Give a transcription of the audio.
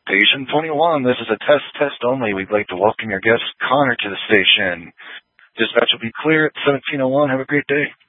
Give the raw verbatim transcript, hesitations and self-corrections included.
Station twenty-one, this is a test, test only. We'd like to welcome your guest, Connor, to the station. Dispatch will be clear at seventeen oh one. Have a great day.